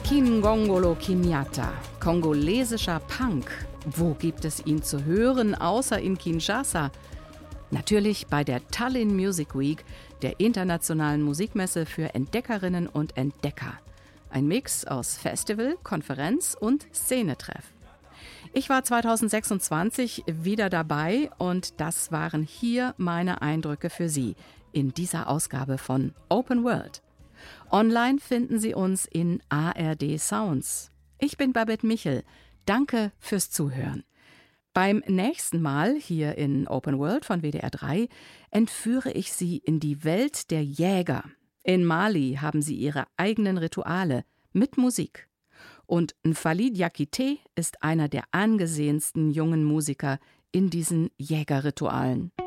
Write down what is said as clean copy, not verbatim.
Kingongolo Kenyatta, kongolesischer Punk. Wo gibt es ihn zu hören, außer in Kinshasa? Natürlich bei der Tallinn Music Week, der internationalen Musikmesse für Entdeckerinnen und Entdecker. Ein Mix aus Festival, Konferenz und Szenetreff. Ich war 2026 wieder dabei und das waren hier meine Eindrücke für Sie in dieser Ausgabe von Open World. Online finden Sie uns in ARD Sounds. Ich bin Babette Michel. Danke fürs Zuhören. Beim nächsten Mal hier in Open World von WDR 3 entführe ich Sie in die Welt der Jäger. In Mali haben sie ihre eigenen Rituale mit Musik. Und N'Fally Diakité ist einer der angesehensten jungen Musiker in diesen Jägerritualen.